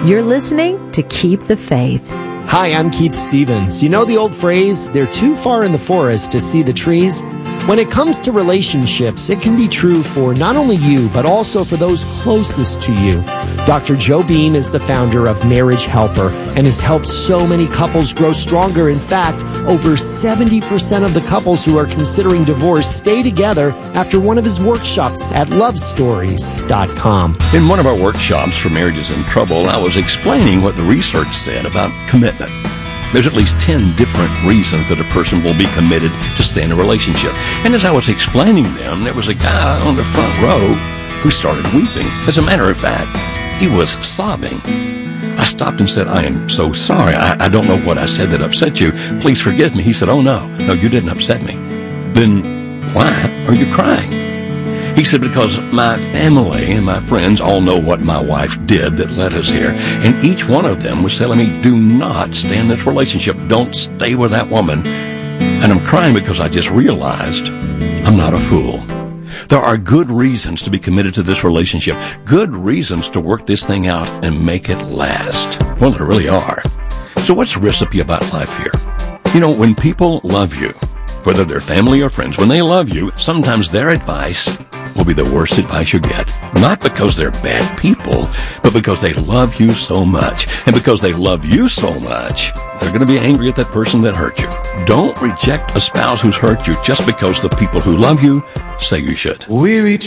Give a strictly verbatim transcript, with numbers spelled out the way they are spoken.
You're listening to Keep the Faith. Hi, I'm Keith Stevens. You know the old phrase, they're too far in the forest to see the trees? When it comes to relationships, it can be true for not only you, but also for those closest to you. Doctor Joe Beam is the founder of Marriage Helper and has helped so many couples grow stronger. In fact, over seventy percent of the couples who are considering divorce stay together after one of his workshops at love stories dot com. In one of our workshops for Marriages in Trouble, I was explaining what the research said about commitment. There's at least ten different reasons that a person will be committed to stay in a relationship. And as I was explaining them, there was a guy on the front row who started weeping. As a matter of fact, he was sobbing. I stopped and said, I am so sorry. I, I don't know what I said that upset you. Please forgive me. He said, oh, no. No, you didn't upset me. Then why are you crying? He said, because my family and my friends all know what my wife did that led us here. And each one of them was telling me, do not stay in this relationship. Don't stay with that woman. And I'm crying because I just realized I'm not a fool. There are good reasons to be committed to this relationship. Good reasons to work this thing out and make it last. Well, there really are. So what's the recipe about life here? You know, when people love you, whether they're family or friends, when they love you, sometimes their advice will be the worst advice you get. Not because they're bad people, but because they love you so much. And because they love you so much, they're going to be angry at that person that hurt you. Don't reject a spouse who's hurt you just because the people who love you say you should. We reach